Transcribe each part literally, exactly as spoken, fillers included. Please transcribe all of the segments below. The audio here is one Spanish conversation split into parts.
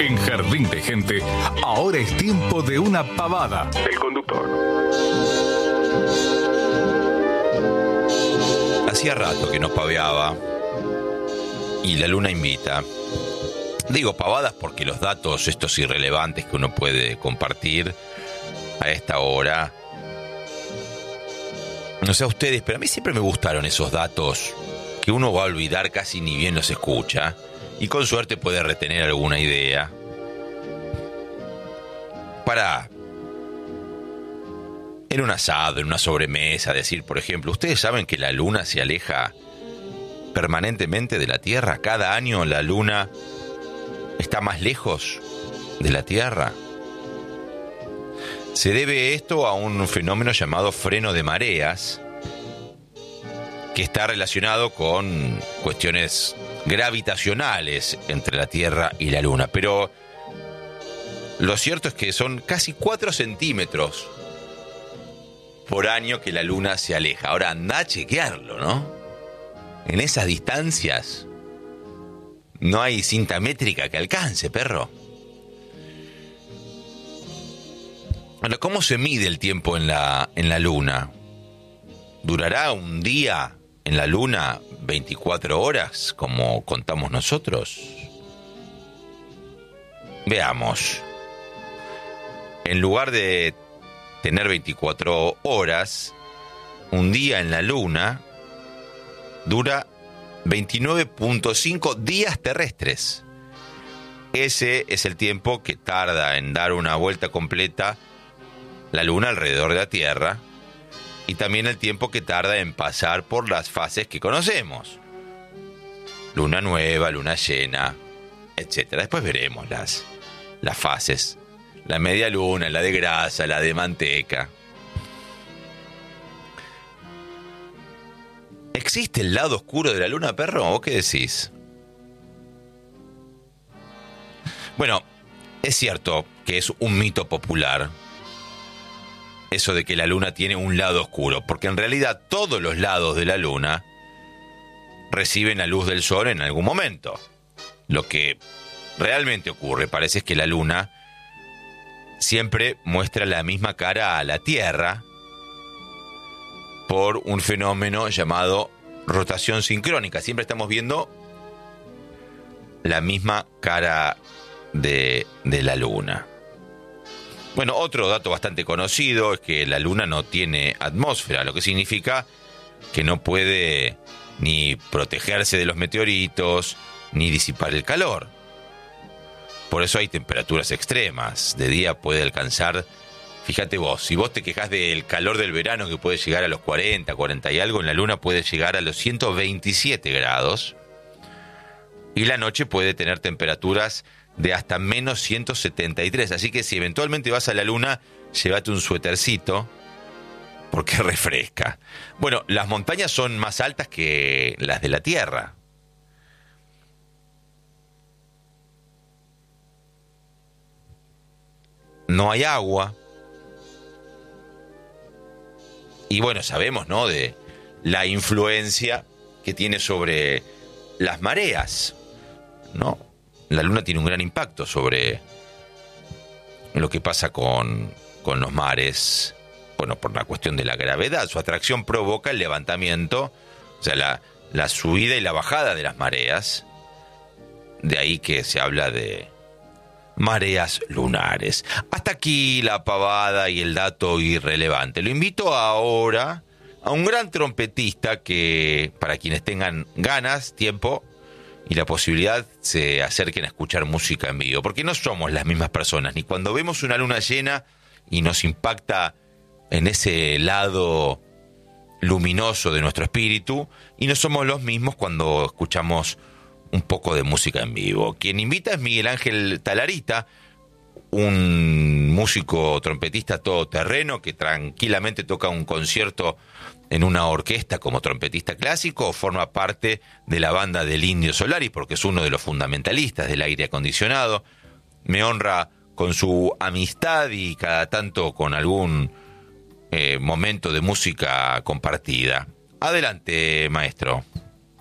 En Jardín de Gente, ahora es tiempo de una pavada. El conductor. Hacía rato que nos paveaba y la luna invita. Digo pavadas porque los datos estos irrelevantes que uno puede compartir a esta hora, no sé a ustedes, pero a mí siempre me gustaron esos datos que uno va a olvidar casi ni bien los escucha y con suerte puede retener alguna idea para, en un asado, en una sobremesa, decir, por ejemplo, ¿ustedes saben que la luna se aleja permanentemente de la Tierra? Cada año la luna está más lejos de la Tierra. Se debe esto a un fenómeno llamado freno de mareas, que está relacionado con cuestiones gravitacionales entre la Tierra y la Luna. Pero lo cierto es que son casi cuatro centímetros por año que la Luna se aleja. Ahora anda a chequearlo, ¿no? En esas distancias no hay cinta métrica que alcance, perro. Bueno, ¿cómo se mide el tiempo en la, en la Luna? ¿Durará un día en la Luna veinticuatro horas, como contamos nosotros? Veamos. En lugar de tener veinticuatro horas, un día en la Luna dura veintinueve punto cinco días terrestres. Ese es el tiempo que tarda en dar una vuelta completa la Luna alrededor de la Tierra, y también el tiempo que tarda en pasar por las fases que conocemos: luna nueva, luna llena, etcétera. Después veremos las, las fases: la media luna, la de grasa, la de manteca. ¿Existe el lado oscuro de la luna, perro? ¿Vos qué decís? Bueno, es cierto que es un mito popular eso de que la luna tiene un lado oscuro, porque en realidad todos los lados de la luna reciben la luz del sol en algún momento. Lo que realmente ocurre, parece, es que la luna siempre muestra la misma cara a la Tierra por un fenómeno llamado rotación sincrónica. Siempre estamos viendo la misma cara de, de la luna. Bueno, otro dato bastante conocido es que la luna no tiene atmósfera, lo que significa que no puede ni protegerse de los meteoritos, ni disipar el calor. Por eso hay temperaturas extremas. De día puede alcanzar, fíjate vos, si vos te quejás del calor del verano que puede llegar a los cuarenta, cuarenta y algo, en la luna puede llegar a los ciento veintisiete grados. Y la noche puede tener temperaturas de hasta menos ciento setenta y tres. Así que si eventualmente vas a la luna, llévate un suétercito, porque refresca. Bueno, las montañas son más altas que las de la Tierra. No hay agua. Y bueno, sabemos, ¿no?, de la influencia que tiene sobre las mareas, ¿no? La luna tiene un gran impacto sobre lo que pasa con, con los mares. Bueno, por la cuestión de la gravedad, su atracción provoca el levantamiento, o sea, la, la subida y la bajada de las mareas. De ahí que se habla de mareas lunares. Hasta aquí la pavada y el dato irrelevante. Lo invito ahora a un gran trompetista que, para quienes tengan ganas, tiempo y la posibilidad, se acerquen a escuchar música en vivo, porque no somos las mismas personas, ni cuando vemos una luna llena y nos impacta en ese lado luminoso de nuestro espíritu, y no somos los mismos cuando escuchamos un poco de música en vivo. Quien invita es Miguel Ángel Talarita, un músico trompetista todoterreno que tranquilamente toca un concierto en una orquesta como trompetista clásico, o forma parte de la banda del Indio Solari, porque es uno de los fundamentalistas del aire acondicionado. Me honra con su amistad y cada tanto con algún eh, momento de música compartida. Adelante, maestro.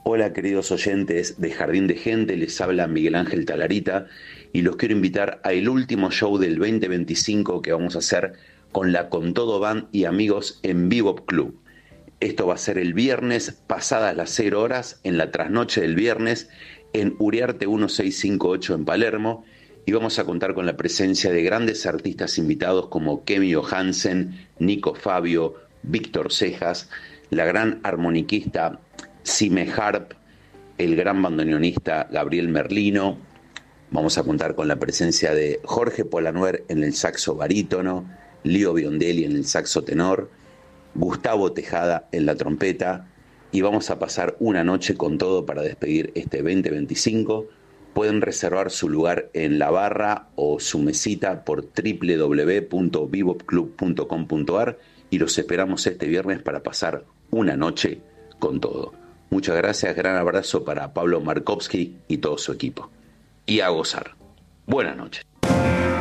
Hola queridos oyentes de Jardín de Gente, les habla Miguel Ángel Talarita y los quiero invitar a el último show del veinte veinticinco que vamos a hacer con la Con Todo Band y amigos en Bebop Club. Esto va a ser el viernes pasadas las cero horas, en la trasnoche del viernes, en Uriarte dieciséis cincuenta y ocho en Palermo, y vamos a contar con la presencia de grandes artistas invitados como Kemi Johansen, Nico Fabio, Víctor Cejas, la gran armoniquista Sime Harp, el gran bandoneonista Gabriel Merlino. Vamos a contar con la presencia de Jorge Polanuer en el saxo barítono, Lío Biondelli en el saxo tenor, Gustavo Tejada en la trompeta, y vamos a pasar una noche con todo para despedir este veinte veinticinco. Pueden reservar su lugar en la barra o su mesita por doble u doble u doble u punto bebop club punto com punto a r y los esperamos este viernes para pasar una noche con todo. Muchas gracias, gran abrazo para Pablo Markovsky y todo su equipo. Y a gozar. Buenas noches.